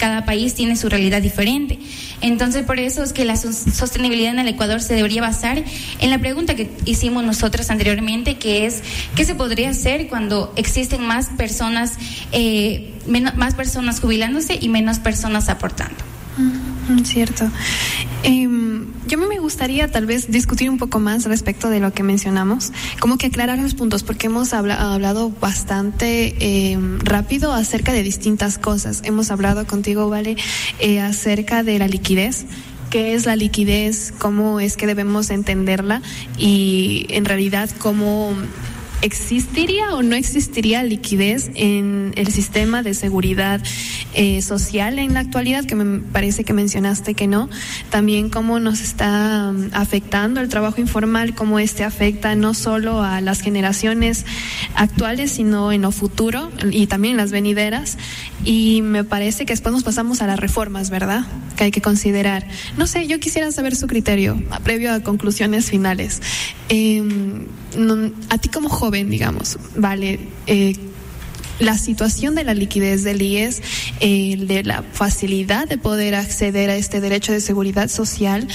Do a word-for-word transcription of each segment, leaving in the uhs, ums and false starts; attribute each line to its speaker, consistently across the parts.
Speaker 1: cada país tiene su realidad diferente. Entonces, por eso es que la sostenibilidad en el Ecuador se debería basar en la pregunta que hicimos nosotros anteriormente, que es, ¿qué se podría hacer cuando existen más personas, eh, menos, más personas jubilándose y menos personas aportando?
Speaker 2: Mm, cierto. Eh, yo me gustaría tal vez discutir un poco más respecto de lo que mencionamos, como que aclarar los puntos, porque hemos habla, hablado bastante eh, rápido acerca de distintas cosas. Hemos hablado contigo, Vale, eh, acerca de la liquidez. ¿Qué es la liquidez? ¿Cómo es que debemos entenderla? Y en realidad, ¿cómo existiría o no existiría liquidez en el sistema de seguridad eh, social en la actualidad, que me parece que mencionaste que no? También cómo nos está um, afectando el trabajo informal, cómo este afecta no solo a las generaciones actuales, sino en lo futuro y también las venideras. Y me parece que después nos pasamos a las reformas, ¿verdad? Que hay que considerar. No sé, yo quisiera saber su criterio previo a conclusiones finales. Eh, no, a ti como joven, digamos, Vale, eh, la situación de la liquidez del I E S, eh, de la facilidad de poder acceder a este derecho de seguridad social,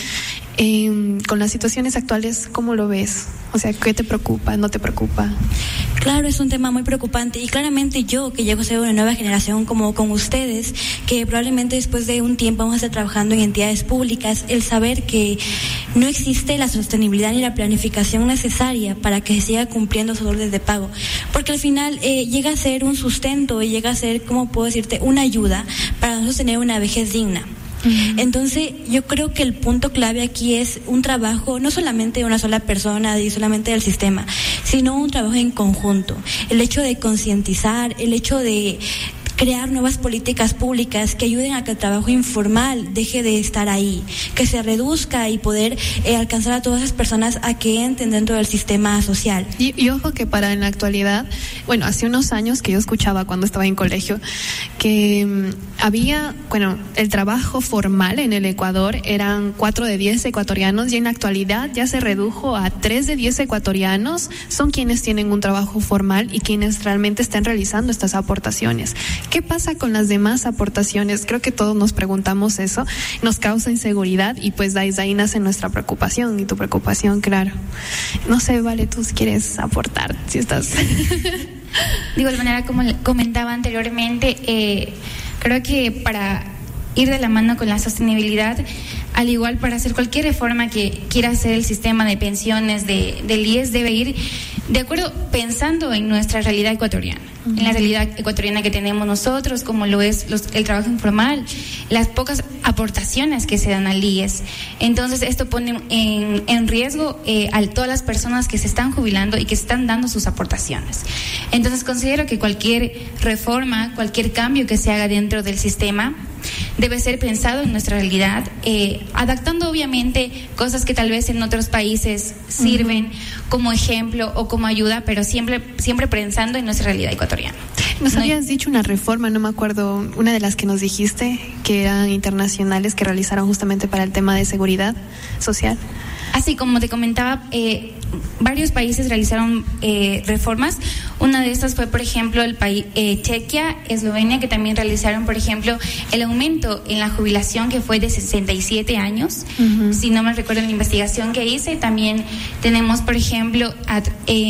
Speaker 2: eh, con las situaciones actuales, ¿cómo lo ves? O sea, ¿qué te preocupa? ¿No te preocupa?
Speaker 3: Claro, es un tema muy preocupante y claramente yo, que llego a ser una nueva generación como con ustedes, que probablemente después de un tiempo vamos a estar trabajando en entidades públicas, el saber que no existe la sostenibilidad ni la planificación necesaria para que se siga cumpliendo sus órdenes de pago, porque al final eh, llega a ser un sustento y llega a ser, ¿cómo puedo decirte?, una ayuda para nosotros tener una vejez digna. Uh-huh. Entonces yo creo que el punto clave aquí es un trabajo no solamente de una sola persona y solamente del sistema, sino un trabajo en conjunto, el hecho de concientizar, el hecho de crear nuevas políticas públicas que ayuden a que el trabajo informal deje de estar ahí, que se reduzca y poder eh, alcanzar a todas esas personas a que entren dentro del sistema social.
Speaker 2: Y, y ojo que para en la actualidad, bueno, hace unos años que yo escuchaba cuando estaba en colegio, que um, había, bueno, el trabajo formal en el Ecuador eran cuatro de diez ecuatorianos y en la actualidad ya se redujo a tres de diez ecuatorianos son quienes tienen un trabajo formal y quienes realmente están realizando estas aportaciones. ¿Qué pasa con las demás aportaciones? Creo que todos nos preguntamos eso, nos causa inseguridad y pues de ahí, de ahí nace nuestra preocupación y tu preocupación, claro. No sé, Vale, tú si quieres aportar, si estás...
Speaker 1: De igual manera, como comentaba anteriormente, eh, creo que para ir de la mano con la sostenibilidad, al igual para hacer cualquier reforma que quiera hacer el sistema de pensiones de, del I E S, debe ir de acuerdo pensando en nuestra realidad ecuatoriana, uh-huh. en la realidad ecuatoriana que tenemos nosotros, como lo es los, el trabajo informal, las pocas aportaciones que se dan al I E S. Entonces esto pone en, en riesgo eh, a todas las personas que se están jubilando y que están dando sus aportaciones. Entonces considero que cualquier reforma, cualquier cambio que se haga dentro del sistema debe ser pensado en nuestra realidad, eh, adaptando obviamente cosas que tal vez en otros países sirven uh-huh. como ejemplo o como ayuda, pero siempre siempre pensando en nuestra realidad ecuatoriana.
Speaker 2: Nos
Speaker 1: no
Speaker 2: habías
Speaker 1: hay...
Speaker 2: dicho una reforma, no me acuerdo, una de las que nos dijiste, que eran internacionales, que realizaron justamente para el tema de seguridad social.
Speaker 1: Así como te comentaba, eh, varios países realizaron eh, reformas. Una de estas fue, por ejemplo, el país eh, Chequia, Eslovenia, que también realizaron, por ejemplo, el aumento en la jubilación, que fue de sesenta y siete años. Uh-huh. Si no me recuerdo en la investigación que hice, también tenemos, por ejemplo, a,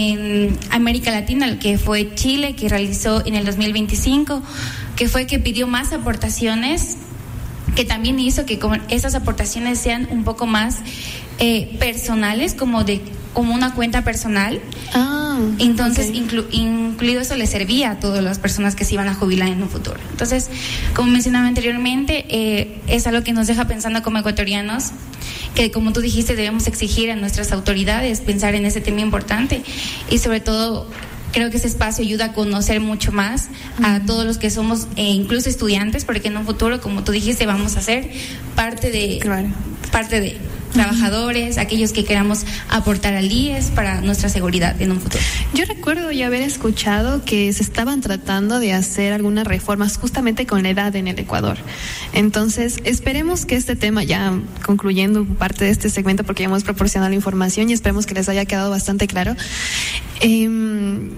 Speaker 1: en América Latina, que fue Chile, que realizó en el dos mil veinticinco, que fue que pidió más aportaciones, que también hizo que esas aportaciones sean un poco más eh, personales, como de como una cuenta personal.
Speaker 2: Ah,
Speaker 1: entonces
Speaker 2: okay.
Speaker 1: inclu, incluido eso le servía a todas las personas que se iban a jubilar en un futuro. Entonces, como mencionaba anteriormente, eh, es algo que nos deja pensando como ecuatorianos, que como tú dijiste debemos exigir a nuestras autoridades pensar en ese tema importante y sobre todo creo que ese espacio ayuda a conocer mucho más a todos los que somos, eh, incluso estudiantes, porque en un futuro, como tú dijiste, vamos a ser parte de,
Speaker 2: claro.
Speaker 1: parte de trabajadores, uh-huh. aquellos que queramos aportar al I E S para nuestra seguridad en un futuro.
Speaker 2: Yo recuerdo ya haber escuchado que se estaban tratando de hacer algunas reformas justamente con la edad en el Ecuador. Entonces, esperemos que este tema, ya concluyendo parte de este segmento, porque ya hemos proporcionado la información y esperemos que les haya quedado bastante claro. Eh,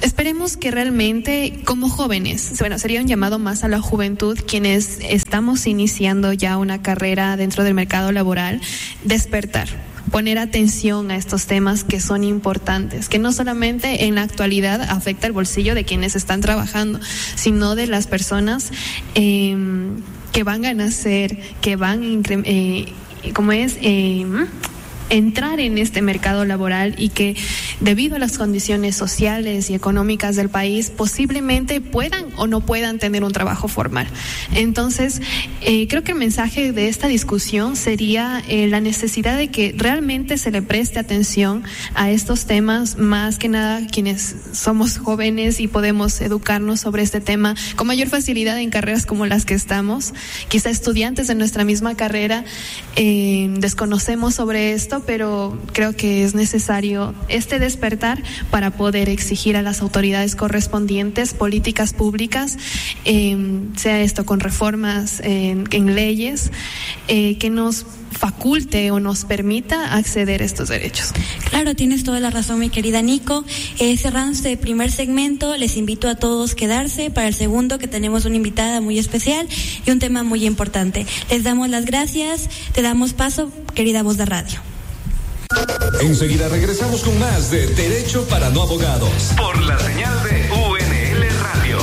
Speaker 2: esperemos que realmente como jóvenes, bueno, sería un llamado más a la juventud, quienes estamos iniciando ya una carrera dentro del mercado laboral, despertar, poner atención a estos temas que son importantes, que no solamente en la actualidad afecta el bolsillo de quienes están trabajando, sino de las personas eh, que van a nacer, que van, eh, ¿cómo es? Eh, entrar en este mercado laboral y que debido a las condiciones sociales y económicas del país posiblemente puedan o no puedan tener un trabajo formal. Entonces, eh, creo que el mensaje de esta discusión sería eh, la necesidad de que realmente se le preste atención a estos temas, más que nada quienes somos jóvenes y podemos educarnos sobre este tema con mayor facilidad en carreras como las que estamos. Quizá estudiantes de nuestra misma carrera eh, desconocemos sobre esto, pero creo que es necesario este despertar para poder exigir a las autoridades correspondientes políticas públicas, eh, sea esto con reformas en, en leyes, eh, que nos faculte o nos permita acceder a estos derechos.
Speaker 3: Claro, tienes toda la razón, mi querida Nico. Eh, cerrando este primer segmento, les invito a todos quedarse para el segundo, que tenemos una invitada muy especial y un tema muy importante. Les damos las gracias, te damos paso, querida Voz de Radio.
Speaker 4: Enseguida regresamos con más de Derecho para No Abogados por la señal de U N L Radio.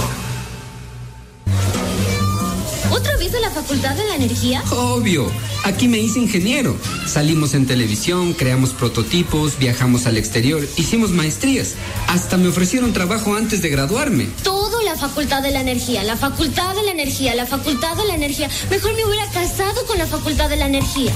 Speaker 5: ¿Otra vez a la Facultad de la Energía?
Speaker 6: Obvio, aquí me hice ingeniero. Salimos en televisión, creamos prototipos, viajamos al exterior, hicimos maestrías. Hasta me ofrecieron trabajo antes de graduarme.
Speaker 5: Todo la Facultad de la Energía, la Facultad de la Energía, la Facultad de la Energía. Mejor me hubiera casado con la Facultad de la Energía.